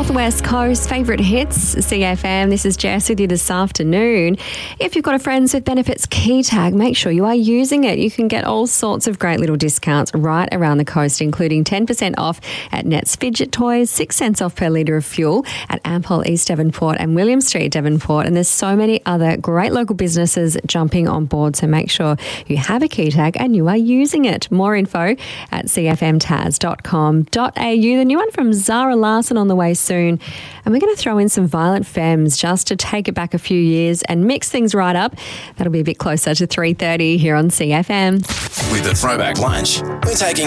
Northwest Coast favourite hits, CFM. This is Jess with you this afternoon. If you've got a Friends with Benefits key tag, make sure you are using it. You can get all sorts of great little discounts right around the coast, including 10% off at Nets Fidget Toys, 6 cents off per litre of fuel at Ampol East Devonport and William Street Devonport. And there's so many other great local businesses jumping on board, so make sure you have a key tag and you are using it. More info at cfmtaz.com.au. The new one from Zara Larson on the way soon. And we're going to throw in some Violent Femmes just to take it back a few years and mix things right up. That'll be a bit closer to 3:30 here on CFM. With the Throwback Lunch, we're taking